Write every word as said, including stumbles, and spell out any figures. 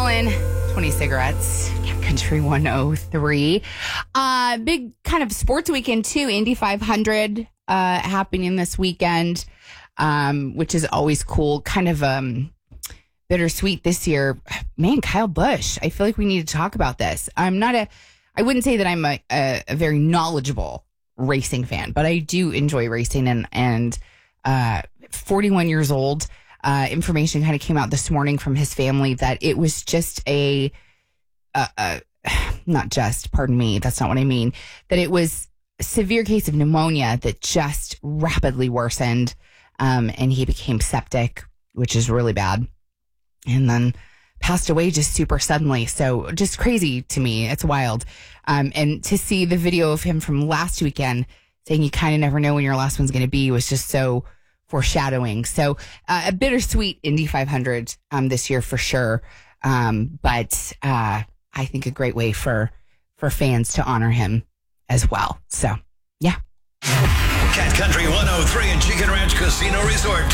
Allen, twenty cigarettes. Cat Country one oh three. Uh, big kind of sports weekend, too. Indy five hundred uh, happening this weekend, um, which is always cool. Kind of um, bittersweet this year. Man, Kyle Busch. I feel like we need to talk about this. I'm not a, I wouldn't say that I'm a, a, a very knowledgeable racing fan, but I do enjoy racing. And, and uh, forty-one years old. Uh, information kind of came out this morning from his family that it was just a, uh, uh, not just, pardon me, that's not what I mean, that it was a severe case of pneumonia that just rapidly worsened, um, and he became septic, which is really bad, and then passed away just super suddenly. So just crazy to me. It's wild. Um, and to see the video of him from last weekend saying you kind of never know when your last one's going to be was just so foreshadowing. So uh, a bittersweet Indy five hundred um, this year for sure. Um, but uh, I think a great way for for fans to honor him as well. So, yeah. Cat Country one oh three and Chicken Ranch Casino Resort.